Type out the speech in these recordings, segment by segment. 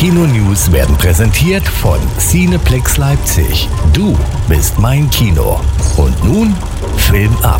Kino-News werden präsentiert von Cineplex Leipzig. Du bist mein Kino. Und nun Film ab.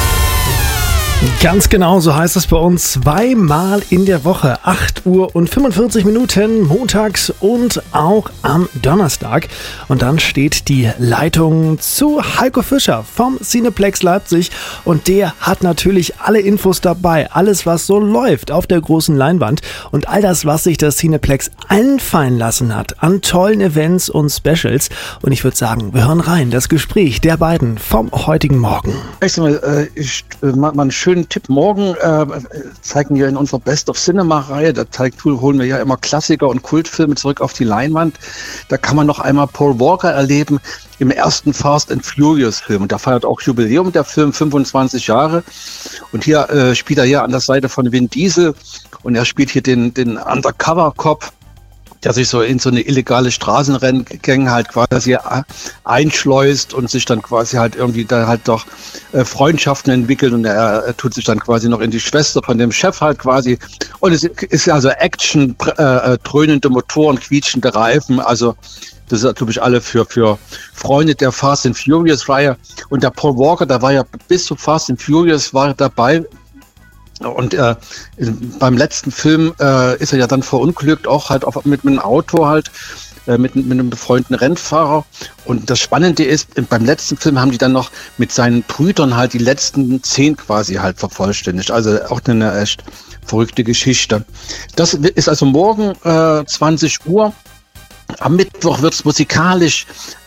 Ganz genau, so heißt es bei uns. Zweimal in der Woche, 8 Uhr und 45 Minuten, montags und auch am Donnerstag. Und dann steht die Leitung zu Heiko Fischer vom Cineplex Leipzig. Und der hat natürlich alle Infos dabei, alles was so läuft auf der großen Leinwand und all das, was sich das Cineplex einfallen lassen hat an tollen Events und Specials. Und ich würde sagen, wir hören rein, das Gespräch der beiden vom heutigen Morgen. Ich mache mal einen schönen Tipp. Morgen zeigen wir in unserer Best of Cinema-Reihe, da holen wir ja immer Klassiker und Kultfilme zurück auf die Leinwand. Da kann man noch einmal Paul Walker erleben im ersten Fast and Furious Film. Und da feiert auch Jubiläum der Film, 25 Jahre. Und hier spielt er ja an der Seite von Vin Diesel und er spielt hier den Undercover-Cop, der sich so in so eine illegale Straßenrenngänge halt quasi einschleust und sich dann quasi halt irgendwie da halt doch Freundschaften entwickelt und er tut sich dann quasi noch in die Schwester von dem Chef halt quasi und es ist also Action, dröhnende Motoren, quietschende Reifen, also das ist, glaube ich, alle für Freunde der Fast and Furious Reihe und der Paul Walker, da war ja bis zu Fast and Furious war er dabei. Und beim letzten Film ist er ja dann verunglückt, auch halt mit einem Auto halt, mit einem befreundeten Rennfahrer. Und das Spannende ist, beim letzten Film haben die dann noch mit seinen Brüdern halt die letzten 10 quasi halt vervollständigt. Also auch eine echt verrückte Geschichte. Das ist also morgen 20 Uhr. Am Mittwoch wird es musikalisch.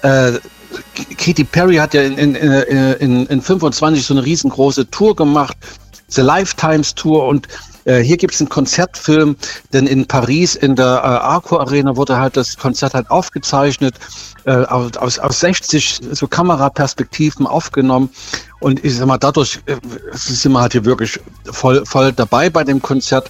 Katy Perry hat ja in 25 so eine riesengroße Tour gemacht. The Lifetimes Tour und hier gibt es einen Konzertfilm, denn in Paris in der Arco Arena wurde halt das Konzert halt aufgezeichnet, aus 60 so Kameraperspektiven aufgenommen und ich sag mal, dadurch sind wir halt hier wirklich voll dabei bei dem Konzert.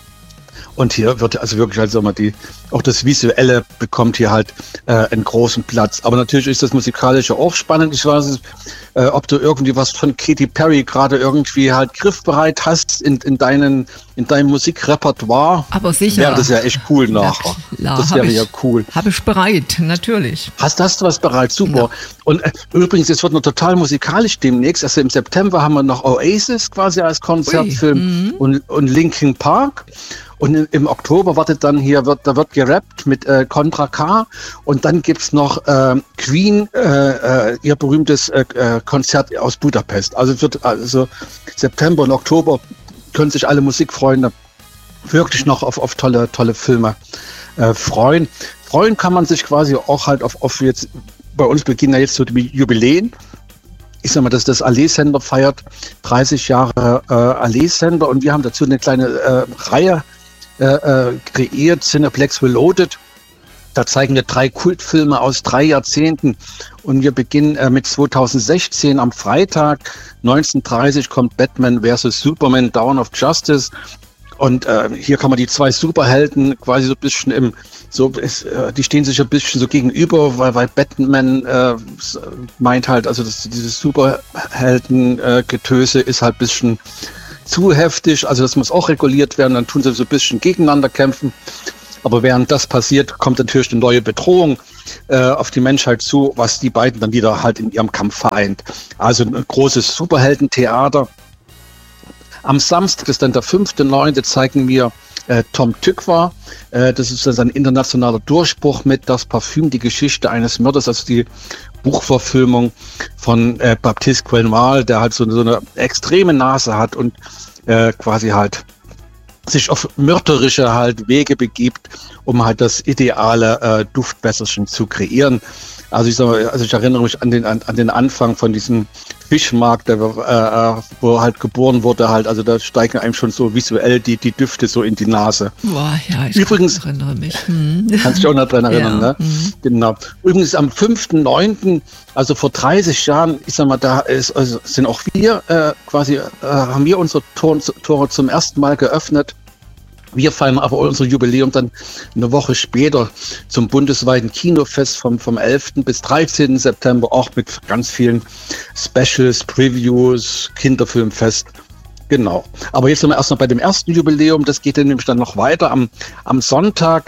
Und hier wird also wirklich halt, auch das Visuelle bekommt hier halt einen großen Platz. Aber natürlich ist das Musikalische auch spannend. Ich weiß nicht, ob du irgendwie was von Katy Perry gerade irgendwie halt griffbereit hast in deinem Musikrepertoire. Aber sicher. Wäre das ja echt cool nachher. Ja, das wäre ja cool. Habe ich bereit, natürlich. Hast du was bereit? Super. Ja. Und übrigens, es wird noch total musikalisch demnächst. Also im September haben wir noch Oasis quasi als Konzertfilm und Linkin Park. Und im Oktober wartet dann da wird gerappt mit Contra K und dann gibt's noch Queen, ihr berühmtes Konzert aus Budapest. Also September und Oktober können sich alle Musikfreunde wirklich noch auf tolle Filme freuen. Freuen kann man sich quasi auch halt auf jetzt, bei uns beginnen ja jetzt so die Jubiläen. Ich sag mal, dass das Allee-Sender feiert 30 Jahre Allee-Sender und wir haben dazu eine kleine Reihe kreiert, Cineplex Reloaded. Da zeigen wir 3 Kultfilme aus 3 Jahrzehnten und wir beginnen mit 2016 am Freitag 19:30 kommt Batman vs. Superman Dawn of Justice und hier kann man die 2 Superhelden quasi so ein bisschen die stehen sich ein bisschen so gegenüber, weil Batman meint halt, also dieses Superhelden-Getöse ist halt ein bisschen zu heftig, also das muss auch reguliert werden, dann tun sie so ein bisschen gegeneinander kämpfen. Aber während das passiert, kommt natürlich eine neue Bedrohung auf die Menschheit zu, was die beiden dann wieder halt in ihrem Kampf vereint. Also ein großes Superheldentheater. Am Samstag ist dann der 5.9. zeigen wir Tom Tykwer. Das ist ein internationaler Durchbruch mit Das Parfüm, die Geschichte eines Mörders, also die Buchverfilmung von Baptiste Quenouille, der halt so eine extreme Nase hat und quasi halt sich auf mörderische halt Wege begibt, um halt das ideale Duftwässerchen zu kreieren. Also ich erinnere mich an den Anfang von diesem Fischmarkt, wo halt geboren wurde, halt, also da steigen einem schon so visuell die Düfte so in die Nase. Boah, ja, ich erinnere mich. Kannst du dich auch noch dran erinnern, ja. Ne? Genau. Übrigens am 5.9., also vor 30 Jahren, ich sag mal, sind auch wir haben wir unsere Tore zum ersten Mal geöffnet. Wir feiern aber unser Jubiläum dann eine Woche später zum bundesweiten Kinofest vom 11. bis 13. September, auch mit ganz vielen Specials, Previews, Kinderfilmfest. Genau. Aber jetzt sind wir erst noch bei dem ersten Jubiläum. Das geht dann nämlich dann noch weiter. Am Sonntag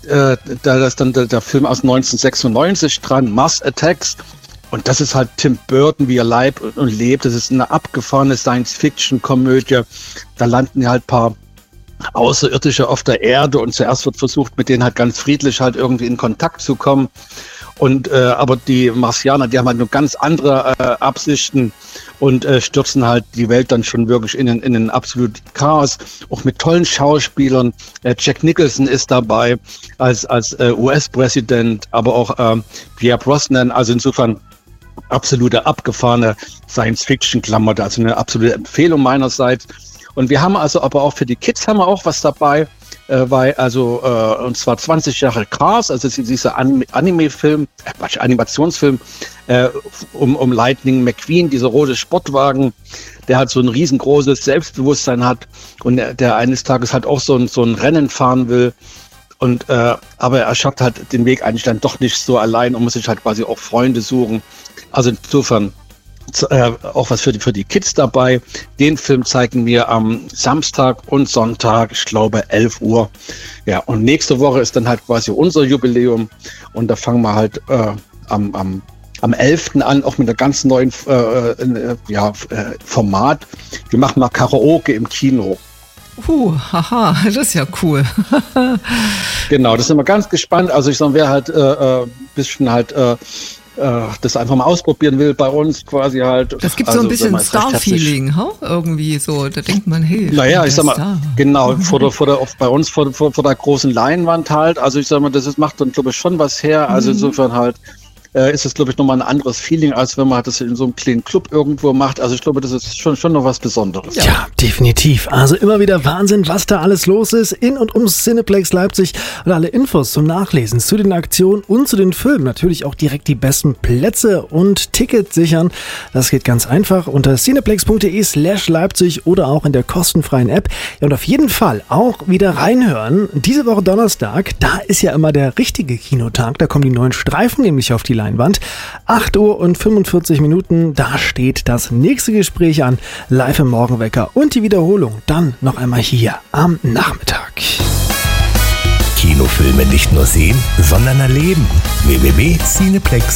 da ist dann der Film aus 1996 dran, Mars Attacks. Und das ist halt Tim Burton, wie er leibt und lebt. Das ist eine abgefahrene Science-Fiction-Komödie. Da landen ja halt ein paar Außerirdische auf der Erde und zuerst wird versucht, mit denen halt ganz friedlich halt irgendwie in Kontakt zu kommen. Und aber die Marsianer, die haben halt nur ganz andere Absichten und stürzen halt die Welt dann schon wirklich in ein absolutes Chaos. Auch mit tollen Schauspielern. Jack Nicholson ist dabei als US-Präsident, aber auch Pierre Brosnan. Also insofern absolute abgefahrene Science-Fiction-Klamotte, also eine absolute Empfehlung meinerseits. Und wir haben also aber auch für die Kids haben wir auch was dabei, und zwar 20 Jahre Cars, also dieser Animationsfilm um Lightning McQueen, dieser rote Sportwagen, der halt so ein riesengroßes Selbstbewusstsein hat und der eines Tages halt auch so ein Rennen fahren will. Und aber er schafft halt den Weg eigentlich dann doch nicht so allein und muss sich halt quasi auch Freunde suchen. Also insofern auch was für die Kids dabei. Den Film zeigen wir am Samstag und Sonntag, ich glaube 11 Uhr. Ja, und nächste Woche ist dann halt quasi unser Jubiläum und da fangen wir halt am 11. an, auch mit einer ganz neuen Format. Wir machen mal Karaoke im Kino. Haha, das ist ja cool. Genau, das sind wir ganz gespannt. Also ich sage, wer halt bisschen halt das einfach mal ausprobieren will bei uns quasi halt. Das gibt so ein bisschen Star-Feeling, irgendwie so. Da denkt man, hey. Naja, ich sag mal, genau, bei uns vor der großen Leinwand halt. Also ich sag mal, das macht dann, glaube ich, schon was her. Also insofern halt ist es, glaube ich, nochmal ein anderes Feeling, als wenn man das in so einem kleinen Club irgendwo macht. Also ich glaube, das ist schon noch was Besonderes. Ja, definitiv. Also immer wieder Wahnsinn, was da alles los ist in und ums Cineplex Leipzig. Und alle Infos zum Nachlesen zu den Aktionen und zu den Filmen. Natürlich auch direkt die besten Plätze und Tickets sichern. Das geht ganz einfach unter cineplex.de/Leipzig oder auch in der kostenfreien App. Ja, und auf jeden Fall auch wieder reinhören. Diese Woche Donnerstag, da ist ja immer der richtige Kinotag. Da kommen die neuen Streifen nämlich auf die Leinwand. 8 Uhr und 45 Minuten, da steht das nächste Gespräch an, live im Morgenwecker und die Wiederholung dann noch einmal hier am Nachmittag. Kinofilme nicht nur sehen, sondern erleben. www.cineplex.de